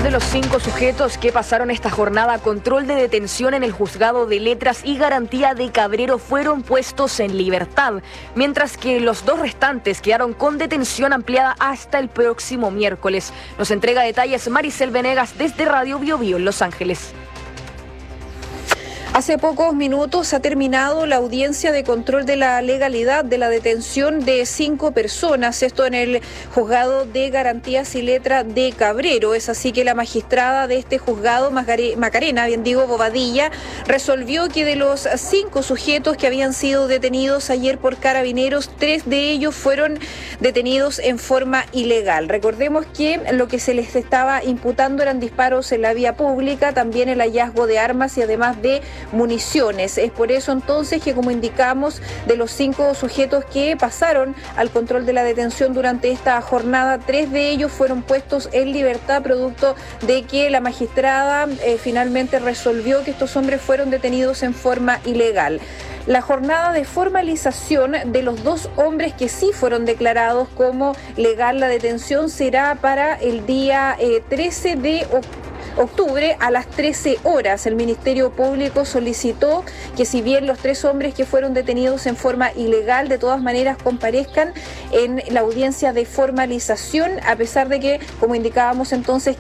de los 5 sujetos que pasaron esta jornada a control de detención en el Juzgado de Letras y Garantía de Cabrero fueron puestos en libertad, mientras que los 2 restantes quedaron con detención ampliada hasta el próximo miércoles. Nos entrega detalles Maricel Venegas desde Radio Bio Bio en Los Ángeles. Hace pocos minutos ha terminado la audiencia de control de la legalidad de la detención de 5 personas, esto en el Juzgado de Garantías y Letras de Cabrero. Es así que la magistrada de este juzgado, Macarena Bobadilla, resolvió que de los 5 sujetos que habían sido detenidos ayer por carabineros, 3 de ellos fueron detenidos en forma ilegal. Recordemos que lo que se les estaba imputando eran disparos en la vía pública, también el hallazgo de armas y además de municiones. Es por eso entonces que, como indicamos, de los 5 sujetos que pasaron al control de la detención durante esta jornada, 3 de ellos fueron puestos en libertad producto de que la magistrada finalmente resolvió que estos hombres fueron detenidos en forma ilegal. La jornada de formalización de los 2 hombres que sí fueron declarados como legal la detención será para el día 13 de octubre a las 13 horas. El Ministerio Público solicitó que, si bien los 3 hombres que fueron detenidos en forma ilegal de todas maneras comparezcan en la audiencia de formalización, a pesar de que, como indicábamos entonces,